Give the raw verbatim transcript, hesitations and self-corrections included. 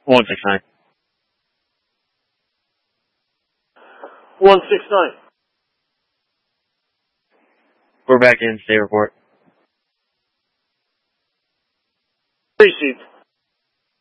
one six nine. one six nine. We're back in. Stay report. Received.